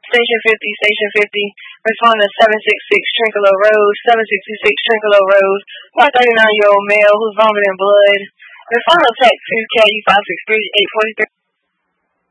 Station 50, Station 50. Respond to 766 Trinculo Road, 766 Trinculo Road. My 39-year-old male who's vomiting blood. Respond to text 2K 563 843.